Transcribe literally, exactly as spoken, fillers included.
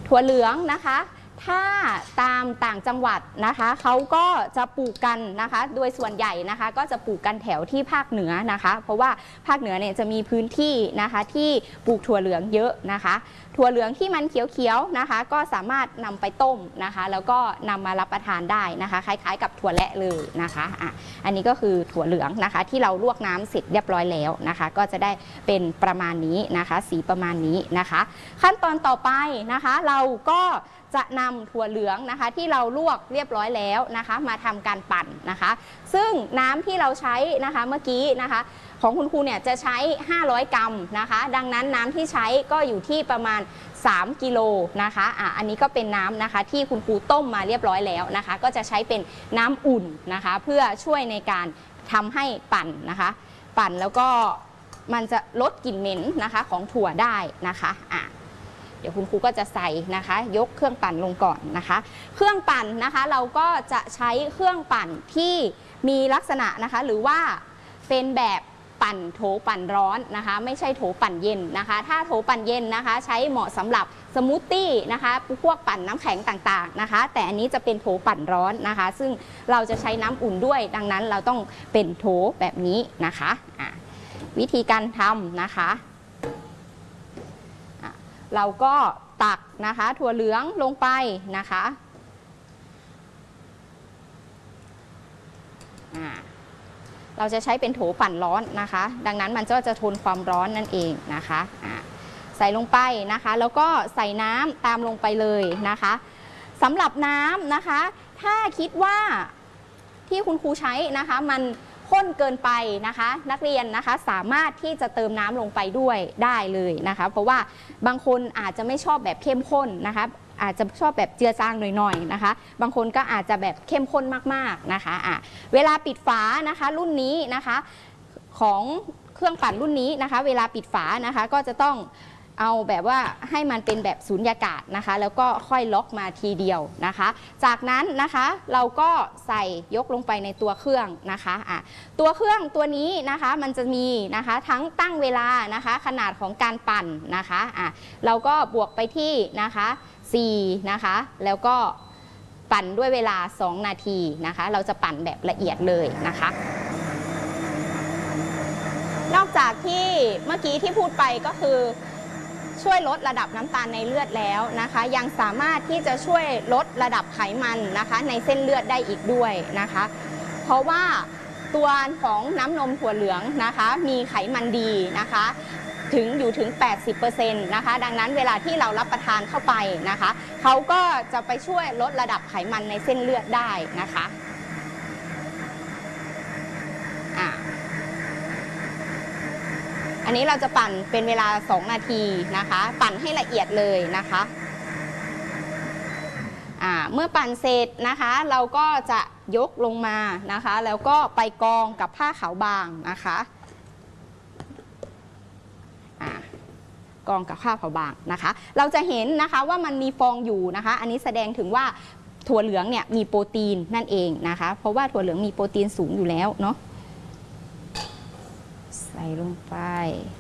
ถั่วเหลืองนะคะถ้าตามต่างจังหวัดนะคะเขาก็จะปลูกกันนะคะโดยส่วนใหญ่นะคะก็จะปลูกกันแถวที่ภาคเหนือนะคะเพราะว่าภาคเหนือเนี่ยจะมีพื้นที่นะคะที่ปลูกถั่วเหลืองเยอะนะคะถั่วเหลืองที่มันเขียวๆนะคะก็สามารถนำไปต้มนะคะแล้วก็นำมารับประทานได้นะคะคล้ายๆกับถั่วแระเลยนะคะอ่ะอันนี้ก็คือถั่วเหลืองนะคะที่เราลวกน้ำเสร็จเรียบร้อยแล้วนะคะก็จะได้เป็นประมาณนี้นะคะสีประมาณนี้นะคะขั้นตอนต่อไปนะคะเราก็จะนำถั่วเหลืองนะคะที่เราลวกเรียบร้อยแล้วนะคะมาทำการปั่นนะคะซึ่งน้ำที่เราใช้นะคะเมื่อกี้นะคะของคุณครูเนี่ยจะใช้ห้าร้อยกรัมนะคะดังนั้นน้ำที่ใช้ก็อยู่ที่ประมาณสามกิโลนะคะอ่ะอันนี้ก็เป็นน้ำนะคะที่คุณครูต้มมาเรียบร้อยแล้วนะคะก็จะใช้เป็นน้ำอุ่นนะคะเพื่อช่วยในการทำให้ปั่นนะคะปั่นแล้วก็มันจะลดกลิ่นเหม็นนะคะของถั่วได้นะคะอ่ะเดี๋ยวคุณครูก็จะใส่นะคะยกเครื่องปั่นลงก่อนนะคะเครื่องปั่นนะคะเราก็จะใช้เครื่องปั่นที่มีลักษณะนะคะหรือว่าเป็นแบบปั่นโถปั่นร้อนนะคะไม่ใช่โถปั่นเย็นนะคะถ้าโถปั่นเย็นนะคะใช้เหมาะสำหรับสมูทตี้นะคะพวกปั่นน้ำแข็งต่างๆนะคะแต่อันนี้จะเป็นโถปั่นร้อนนะคะซึ่งเราจะใช้น้ำอุ่นด้วยดังนั้นเราต้องเป็นโถแบบนี้นะคะะวิธีการทำนะคะเราก็ตักนะคะถั่วเหลืองลงไปนะคะเราจะใช้เป็นโถปั่นร้อนนะคะดังนั้นมันก็จะทนความร้อนนั่นเองนะคะใส่ลงไปนะคะแล้วก็ใส่น้ำตามลงไปเลยนะคะสำหรับน้ำนะคะถ้าคิดว่าที่คุณครูใช้นะคะมันข้นเกินไปนะคะนักเรียนนะคะสามารถที่จะเติมน้ำลงไปด้วยได้เลยนะคะเพราะว่าบางคนอาจจะไม่ชอบแบบเข้มข้นนะคะอาจจะชอบแบบเจือจางหน่อยๆนะคะบางคนก็อาจจะแบบเข้มข้นมากๆนะคะอ่ะเวลาปิดฝานะคะรุ่นนี้นะคะของเครื่องปั่นรุ่นนี้นะคะเวลาปิดฝานะคะก็จะต้องเอาแบบว่าให้มันเป็นแบบสูญญากาศนะคะแล้วก็ค่อยล็อกมาทีเดียวนะคะจากนั้นนะคะเราก็ใส่ยกลงไปในตัวเครื่องนะคะอ่ะตัวเครื่องตัวนี้นะคะมันจะมีนะคะทั้งตั้งเวลานะคะขนาดของการปั่นนะคะอ่ะเราก็บวกไปที่นะคะสี่นะคะแล้วก็ปั่นด้วยเวลาสองนาทีนะคะเราจะปั่นแบบละเอียดเลยนะคะนอกจากที่เมื่อกี้ที่พูดไปก็คือช่วยลดระดับน้ำตาลในเลือดแล้วนะคะยังสามารถที่จะช่วยลดระดับไขมันนะคะในเส้นเลือดได้อีกด้วยนะคะเพราะว่าตัวของน้ำนมถั่วเหลืองนะคะมีไขมันดีนะคะถึงอยู่ถึง แปดสิบเปอร์เซ็นต์ นะคะดังนั้นเวลาที่เรารับประทานเข้าไปนะคะเขาก็จะไปช่วยลดระดับไขมันในเส้นเลือดได้นะคะอ่ะอันนี้เราจะปั่นเป็นเวลาสองนาทีนะคะปั่นให้ละเอียดเลยนะคะอ่าเมื่อปั่นเสร็จนะคะเราก็จะยกลงมานะคะแล้วก็ไปกองกับผ้าขาวบางนะคะกองกับผ้าขาวบางนะคะเราจะเห็นนะคะว่ามันมีฟองอยู่นะคะอันนี้แสดงถึงว่าถั่วเหลืองเนี่ยมีโปรตีนนั่นเองนะคะเพราะว่าถั่วเหลืองมีโปรตีนสูงอยู่แล้วเนาะใส่ลงไป